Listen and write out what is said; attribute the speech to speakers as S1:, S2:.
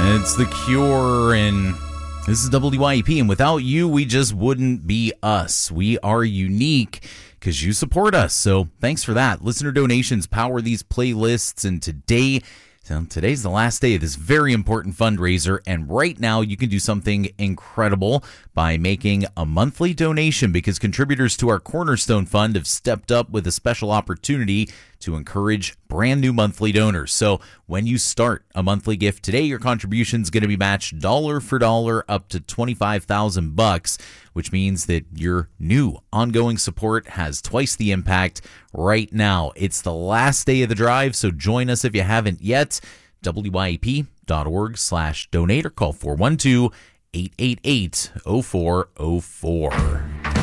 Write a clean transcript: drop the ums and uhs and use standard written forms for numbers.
S1: It's The Cure, and this is WYEP, and without you, we just wouldn't be us. We are unique because you support us, so thanks for that. Listener donations power these playlists, and today's the last day of this very important fundraiser, and right now you can do something incredible by making a monthly donation, because contributors to our Cornerstone Fund have stepped up with a special opportunity to encourage brand new monthly donors. So when you start a monthly gift today, your contribution is going to be matched dollar for dollar up to $25,000, which means that your new ongoing support has twice the impact right now. It's the last day of the drive, so join us if you haven't yet. WYEP.org/donate or call 412-888-0404.